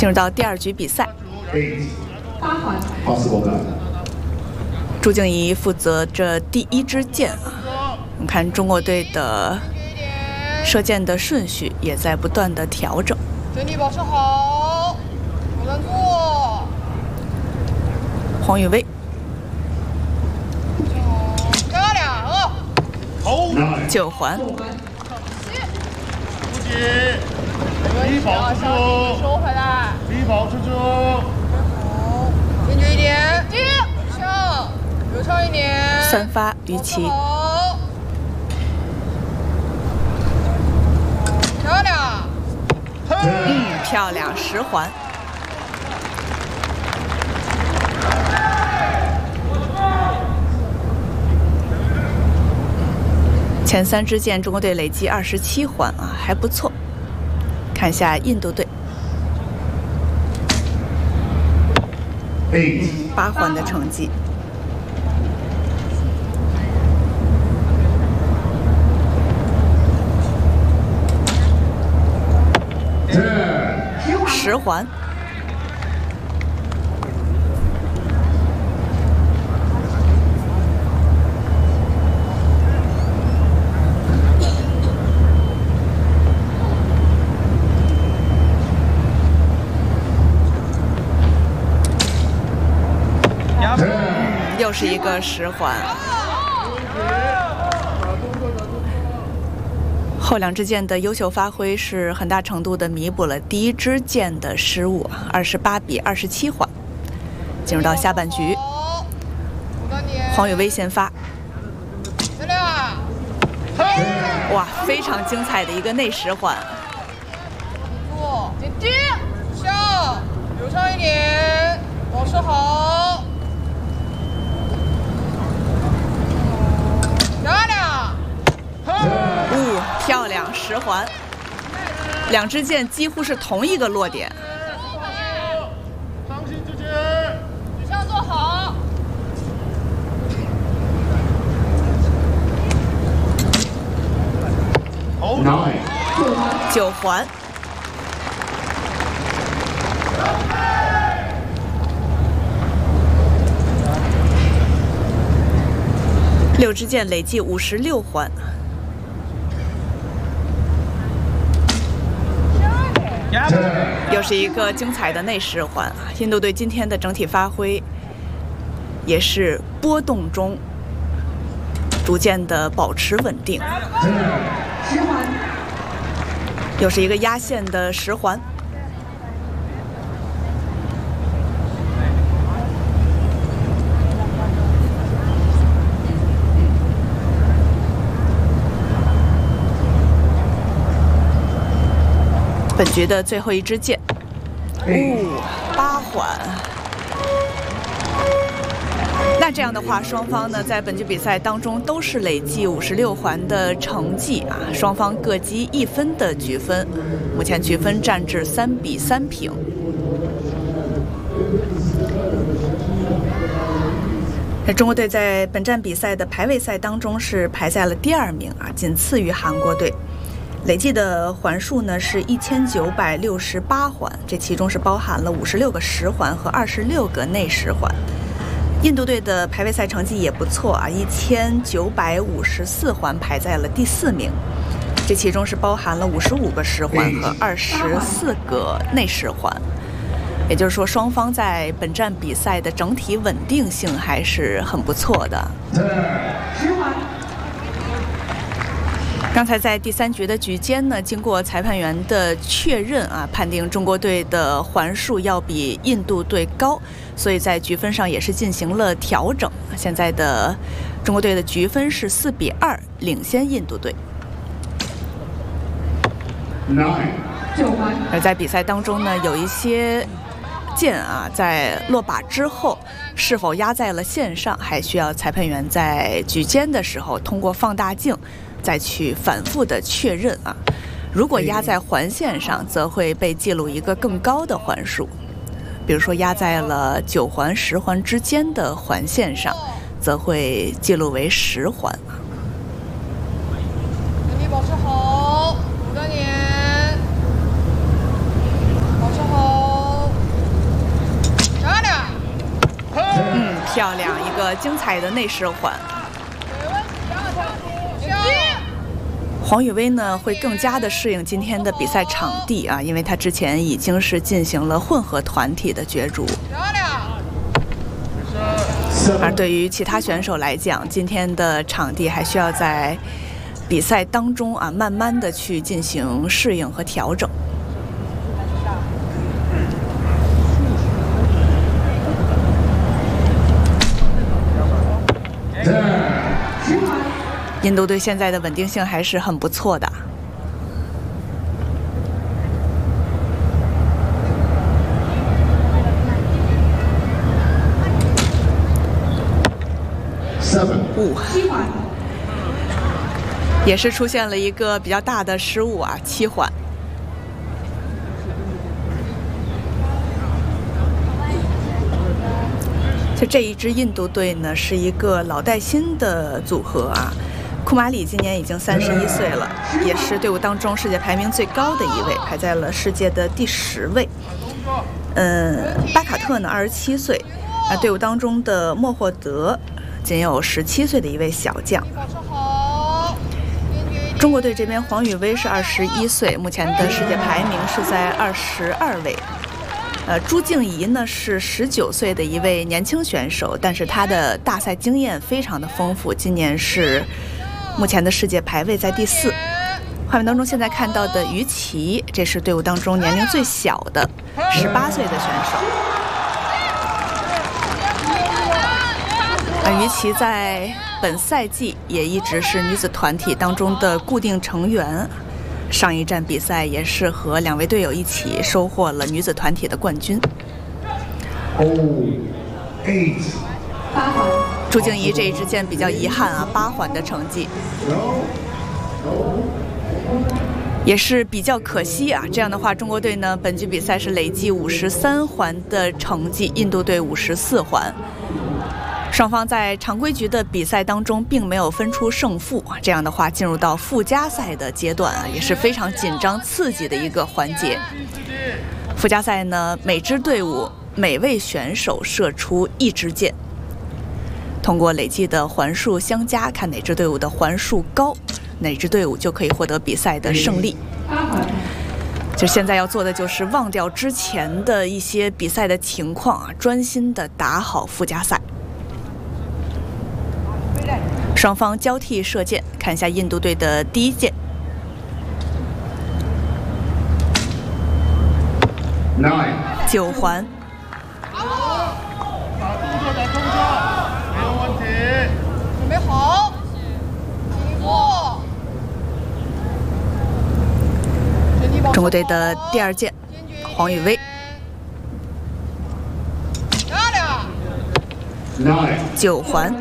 进入到第2局比赛。 8环，25个。 朱静怡负责着第1支箭啊。我们看中国队的射箭的顺序也在不断的调整。 整体保持好，不能做。 黄雨薇。 漂亮 9环。 低保出去，收回来。 低保出去。 好，坚决一点，向，流畅一点。 3发于齐。 好，漂亮。 漂亮，10环。前3支箭，中国队累计27环啊，还不错。看一下印度队，8环的成绩。10环。又是一个10环。后2支箭的优秀发挥是很大程度的弥补了第1支箭的失误，28比27环。进入到下半局，黄雨薇先发。哇，非常精彩的一个内10环。 点向，流畅一点，保持好。 漂亮，10环。2支箭几乎是同一个落点。 上心支持， 举上做好。 9环。6支箭累计56环。又是一个精彩的内10环。印度队今天的整体发挥也是波动中逐渐的保持稳定。又是一个压线的10环。本局的最后1支箭，8环。那这样的话，双方呢在本局比赛当中都是累计56环的成绩啊，双方各积1分的局分，目前局分战至3比3平。中国队在本站比赛的排位赛当中是排在了第2名啊，仅次于韩国队。累计的环数呢是1968环，这其中是包含了56个10环和26个内10环。印度队的排位赛成绩也不错啊，1954环排在了第4名，这其中是包含了55个10环和24个内10环。也就是说，双方在本站比赛的整体稳定性还是很不错的。 10环。 刚才在第3局的局间呢，经过裁判员的确认啊，判定中国队的环数要比印度队高，所以在局分上也是进行了调整。现在的中国队的局分是4比2，领先印度队。而在比赛当中呢，有一些箭啊，在落靶之后是否压在了线上，还需要裁判员在局间的时候通过放大镜再去反复的确认啊。如果压在环线上，则会被记录一个更高的环数，比如说压在了9环、10环之间的环线上，则会记录为10环。 整体保持好，鼓着点，保持好。 漂亮，一个精彩的内十环。黄宇威呢会更加的适应今天的比赛场地啊，因为他之前已经是进行了混合团体的角逐。而对于其他选手来讲，今天的场地还需要在比赛当中啊，慢慢的去进行适应和调整。印度队现在的稳定性还是很不错的。也是出现了一个比较大的失误啊，7环。就这一支印度队呢，是一个老带新的组合啊。库马里今年已经31岁了，也是队伍当中世界排名最高的一位，排在了世界的第10位。巴卡特呢27岁，队伍当中的莫霍德仅有17岁的一位小将。中国队这边黄宇威是21岁，目前的世界排名是在22位。朱静怡呢是19岁的一位年轻选手，但是她的大赛经验非常的丰富，今年是目前的世界排位在第4。画面当中现在看到的于琦，这是队伍当中年龄最小的18岁的选手。于琦在本赛季也一直是女子团体当中的固定成员，上一站比赛也是和2位队友一起收获了女子团体的冠军。朱静怡这一支箭比较遗憾啊，8环的成绩，也是比较可惜啊。这样的话，中国队呢本局比赛是累计53环的成绩，印度队54环。双方在常规局的比赛当中并没有分出胜负，这样的话进入到附加赛的阶段啊，也是非常紧张刺激的一个环节。附加赛呢，每支队伍每位选手射出1支箭，通过累计的环数相加，看哪支队伍的环数高，哪支队伍就可以获得比赛的胜利。就现在要做的就是忘掉之前的一些比赛的情况啊，专心的打好附加赛。双方交替射箭，看一下印度队的第一箭。9环。 准备好， 中国队的第2箭，黄宇威。9环。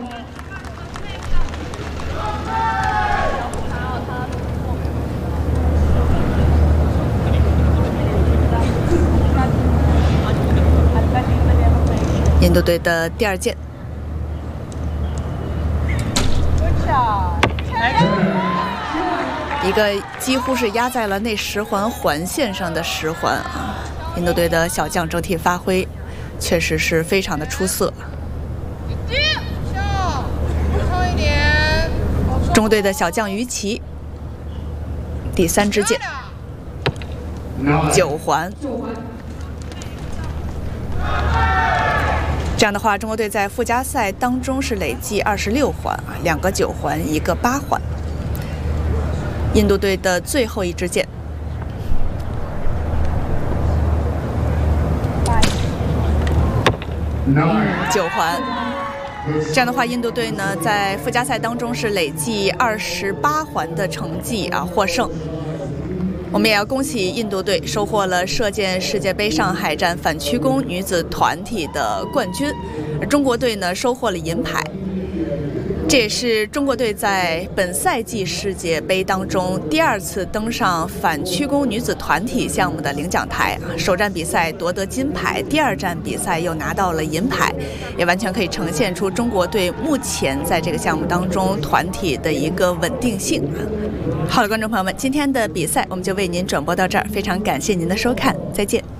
印度队的第2箭，一个几乎是压在了那10环环线上的10环啊！印度队的小将整体发挥确实是非常的出色。中国队的小将于琦，第3支箭，9环。这样的话，中国队在附加赛当中是累计26环啊，2个9环，1个8环。印度队的最后1支箭，9环。这样的话，印度队呢在附加赛当中是累计28环的成绩啊，获胜。我们也要恭喜印度队收获了射箭世界杯上海站反曲弓女子团体的冠军，而中国队呢收获了银牌。这也是中国队在本赛季世界杯当中第2次登上反曲弓女子团体项目的领奖台啊！首站比赛夺得金牌，第2站比赛又拿到了银牌，也完全可以呈现出中国队目前在这个项目当中团体的一个稳定性。好了，观众朋友们，今天的比赛我们就为您转播到这儿，非常感谢您的收看，再见。